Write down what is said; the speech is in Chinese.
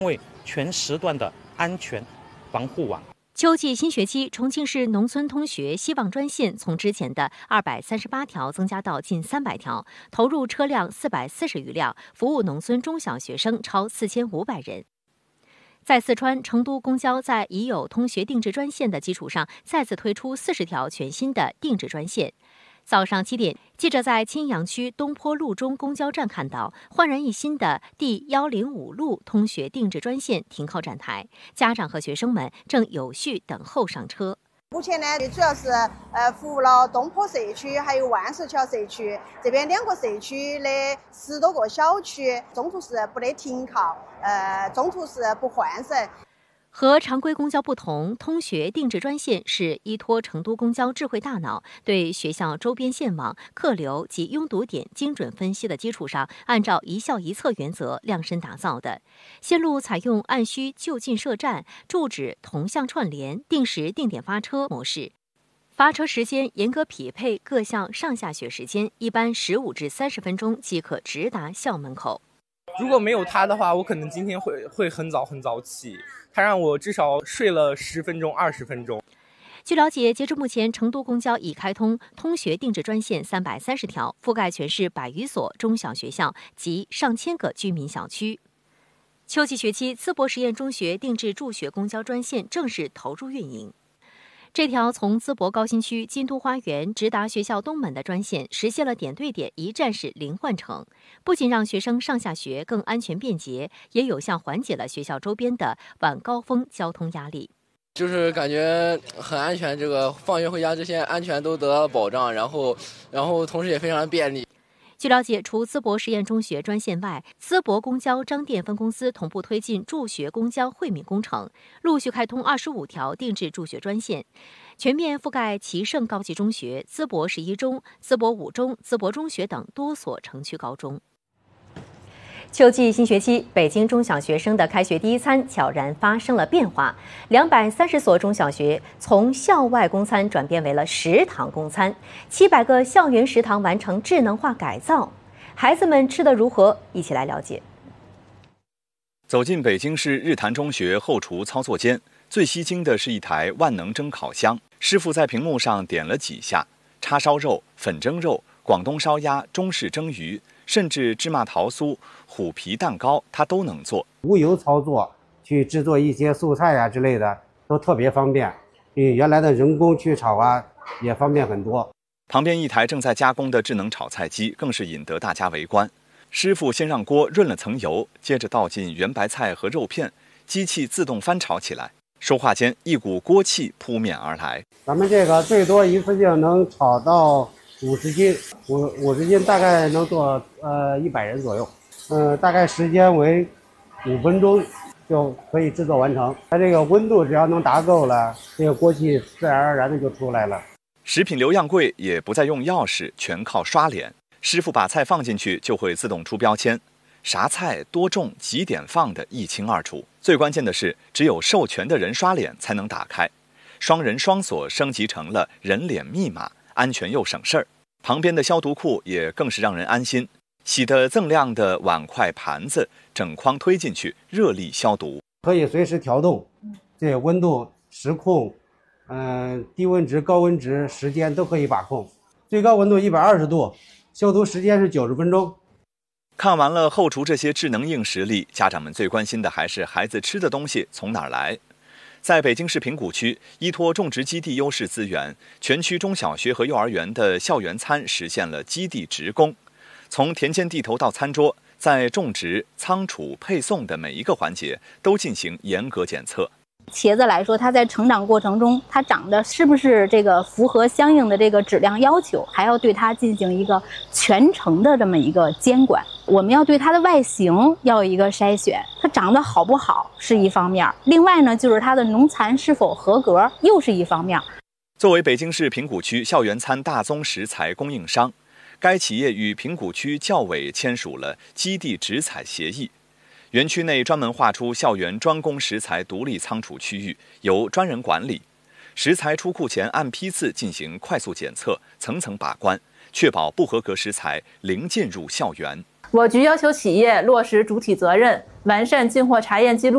为全时段的安全防护网。 秋季新学期，重庆市农村通学希望专线从之前的238条增加到近300条，投入车辆440余辆，服务农村中小学生超4500人。在四川，成都公交在已有通学定制专线的基础上，再次推出40条全新的定制专线。早上7点，记者在青羊区东坡路中公交站看到焕然一新的第105路通学定制专线停靠站台，家长和学生们正有序等候上车。 目前呢，主要是服务了东坡社区还有万寿桥社区这边2个社区的10多个小区，中途是不得停靠，中途是不换乘。 和常规公交不同，通学定制专线是依托成都公交智慧大脑对学校周边线网、客流及拥堵点精准分析的基础上，按照一校一策原则量身打造的。线路采用按需就近设站、住址同向串联、定时定点发车模式。发车时间严格匹配各校上下学时间，一般15至30分钟即可直达校门口。 如果没有它的话，我可能今天会很早起。它让我至少睡了10分钟、20分钟。 据了解，截至目前，成都公交已开通通学定制专线330条，覆盖全市100余所中小学校及上千个居民小区。秋季学期，淄博实验中学定制助学公交专线正式投入运营。这条从淄博高新区金都花园直达学校东门的专线，实现了点对点一站式零换乘，不仅让学生上下学更安全便捷，也有效缓解了学校周边的晚高峰交通压力。 就是感觉很安全，这个放学回家这些安全都得到了保障，然后同时也非常便利。 据了解，除淄博实验中学专线外，淄博公交张店分公司同步推进助学公交惠民工程，陆续开通25条定制助学专线，全面覆盖齐盛高级中学、淄博11中、淄博5中、淄博中学等多所城区高中。秋季新学期，北京中小学生的开学第一餐悄然发生了变化，230所中小学从校外供餐转变为了食堂供餐，700个校园食堂完成智能化改造，孩子们吃得如何？一起来了解。 走进北京市日坛中学后厨操作间，最吸睛的是一台万能蒸烤箱，师傅在屏幕上点了几下，叉烧肉、粉蒸肉、广东烧鸭、中式蒸鱼，甚至芝麻桃酥、虎皮蛋糕，他都能做。 无油操作去制作一些素菜之类的，都特别方便，比原来的人工去炒也方便很多。 旁边一台正在加工的智能炒菜机更是引得大家围观。师傅先让锅润了层油，接着倒进圆白菜和肉片，机器自动翻炒起来。说话间，一股锅气扑面而来。 咱们这个最多一次性能炒到50斤，50斤大概能做100人左右。大概时间为5分钟就可以制作完成。它这个温度只要能达够了，这个锅气自然而然的就出来了。 食品留样柜也不再用钥匙，全靠刷脸。师傅把菜放进去就会自动出标签，啥菜多重几点放的一清二楚。最关键的是，只有授权的人刷脸才能打开。双人双锁升级成了人脸密码，安全又省事儿。旁边的消毒库也更是让人安心。洗得锃亮的碗筷盘子整筐推进去，热力消毒， 可以随时调动，这温度时控，低温值、高温值、时间都可以把控。最高温度120度，消毒时间是90分钟。 看完了后厨这些智能硬实力，家长们最关心的还是孩子吃的东西从哪儿来。在北京市平谷区，依托种植基地优势资源，全区中小学和幼儿园的校园餐实现了基地直供。从田间地头到餐桌，在种植、仓储、配送的每一个环节都进行严格检测。 茄子来说，它在成长过程中，它长得是不是这个符合相应的这个质量要求，还要对它进行一个全程的这么一个监管。我们要对它的外形要有一个筛选，它长得好不好是一方面，另外呢，就是它的农残是否合格又是一方面。 作为北京市平谷区校园餐大宗食材供应商，该企业与平谷区教委签署了基地直采协议，园区内专门划出校园专供食材独立仓储区域，由专人管理。食材出库前按批次进行快速检测，层层把关，确保不合格食材零进入校园。 我局要求企业落实主体责任，完善进货查验记录。